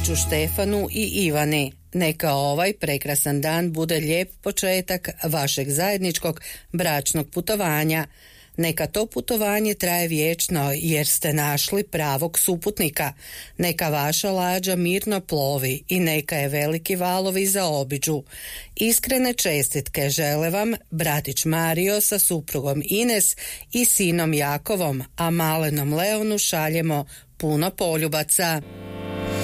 Bratiću Štefanu i Ivani. Neka ovaj prekrasan dan bude lijep početak vašeg zajedničkog bračnog putovanja. Neka to putovanje traje vječno jer ste našli pravog suputnika. Neka vaša lađa mirno plovi i neka je veliki valovi zaobiđu. Iskrene čestitke žele vam bratić Mario sa suprugom Ines i sinom Jakovom, a malenom Leonu šaljemo puno poljubaca.